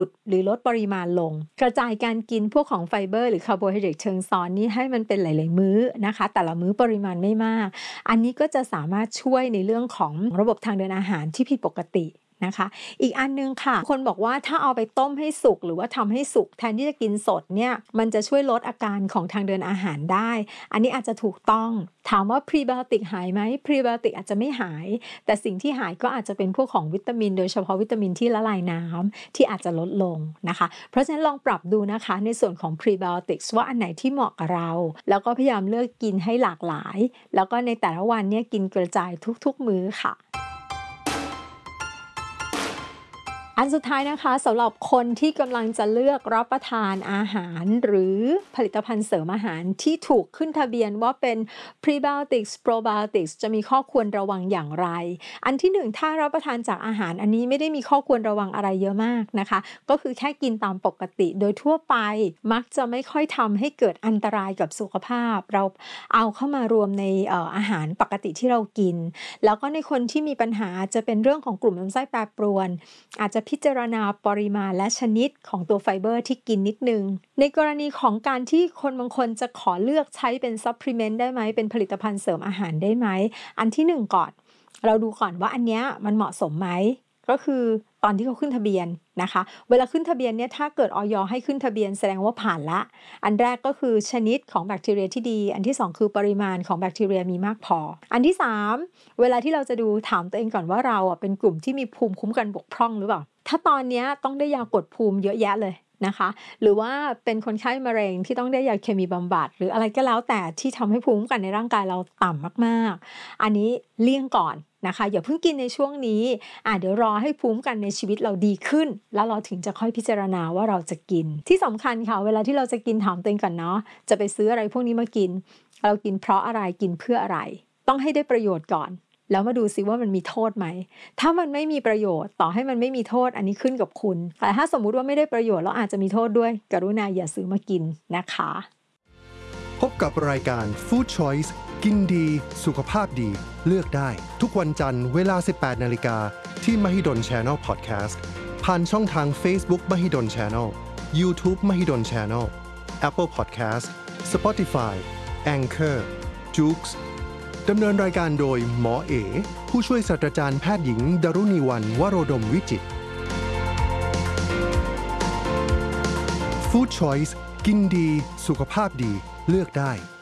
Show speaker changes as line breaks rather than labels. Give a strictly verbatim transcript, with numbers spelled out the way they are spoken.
หรือลดปริมาณลงกระจายการกินพวกของไฟเบอร์หรือคาร์โบไฮเดรตเชิงซ้อนนี่ให้มันเป็นหลายๆมื้อนะคะแต่ละมื้อปริมาณไม่มากอันนี้ก็จะสามารถช่วยในเรื่องของระบบทางเดินอาหารที่ผิดปกตินะคะอีกอันนึงค่ะคนบอกว่าถ้าเอาไปต้มให้สุกหรือว่าทำให้สุกแทนที่จะกินสดเนี่ยมันจะช่วยลดอาการของทางเดินอาหารได้อันนี้อาจจะถูกต้องถามว่าพรีไบโอติกหายไหมพรีไบโอติกอาจจะไม่หายแต่สิ่งที่หายก็อาจจะเป็นพวกของวิตามินโดยเฉพาะวิตามินที่ละลายน้ำที่อาจจะลดลงนะคะเพราะฉะนั้นลองปรับดูนะคะในส่วนของพรีไบโอติกว่าอันไหนที่เหมาะกับเราแล้วก็พยายามเลือกกินให้หลากหลายแล้วก็ในแต่ละวันเนี่ยกินกระจายทุกๆมื้อค่ะอันสุดท้ายนะคะสำหรับคนที่กำลังจะเลือกรับประทานอาหารหรือผลิตภัณฑ์เสริมอาหารที่ถูกขึ้นทะเบียนว่าเป็น Prebiotics Probiotics จะมีข้อควรระวังอย่างไรอันที่หนึ่งถ้ารับประทานจากอาหารอันนี้ไม่ได้มีข้อควรระวังอะไรเยอะมากนะคะก็คือแค่กินตามปกติโดยทั่วไปมักจะไม่ค่อยทำให้เกิดอันตรายกับสุขภาพเราเอาเข้ามารวมในเอ่ออาหารปกติที่เรากินแล้วก็ในคนที่มีปัญหาจะเป็นเรื่องของกลุ่มลำไส้แปรปรวนอาจจะพิจารณาปริมาณและชนิดของตัวไฟเบอร์ที่กินนิดนึงในกรณีของการที่คนบางคนจะขอเลือกใช้เป็นซัพพลีเมนต์ได้ไหมเป็นผลิตภัณฑ์เสริมอาหารได้ไหมอันที่หนึ่งก่อนเราดูก่อนว่าอันเนี้ยมันเหมาะสมไหมก็คือตอนที่เขาขึ้นทะเบียนนะคะเวลาขึ้นทะเบียนเนี่ยถ้าเกิดอย.ให้ขึ้นทะเบียนแสดงว่าผ่านละอันแรกก็คือชนิดของแบคทีเรียที่ดีอันที่สองคือปริมาณของแบคทีเรียมีมากพออันที่สามเวลาที่เราจะดูถามตัวเองก่อนว่าเราอ่ะเป็นกลุ่มที่มีภูมิคุ้มกันบกพร่องหรือเปล่าถ้าตอนนี้ต้องได้ยากดภูมิเยอะแยะเลยนะคะหรือว่าเป็นคนไข้มะเร็งที่ต้องได้ยาเคมีบำบัดหรืออะไรก็แล้วแต่ที่ทำให้ภูมิคุ้มกันในร่างกายเราต่ำมากๆอันนี้เลี่ยงก่อนนะคะอย่าเพิ่งกินในช่วงนี้อ่ะเดี๋ยวรอให้ภูมิคุ้มกันในชีวิตเราดีขึ้นแล้วเราถึงจะค่อยพิจารณาว่าเราจะกินที่สำคัญค่ะเวลาที่เราจะกินถามตัวเองก่อนเนาะจะไปซื้ออะไรพวกนี้มากินเรากินเพราะอะไรกินเพื่ออะไรต้องให้ได้ประโยชน์ก่อนแล้วมาดูซิว่ามันมีโทษไหมถ้ามันไม่มีประโยชน์ต่อให้มันไม่มีโทษอันนี้ขึ้นกับคุณแต่ถ้าสมมุติว่าไม่ได้ประโยชน์แล้วอาจจะมีโทษด้วยกรุณาอย่าซื้อมากินนะคะ
พบกับรายการ Food Choice กินดีสุขภาพดีเลือกได้ทุกวันจันทร์เวลา สิบแปดนาฬิกา นที่ Mahidol Channel Podcast ผ่านช่องทาง Facebook Mahidol Channel YouTube Mahidol Channel Apple Podcast Spotify Anchor Jooxดำเนินรายการโดยหมอเอผู้ช่วยศาสตราจารย์แพทย์หญิงดรุณีวรรณวโรดมวิจิตร Food Choice กินดีสุขภาพดีเลือกได้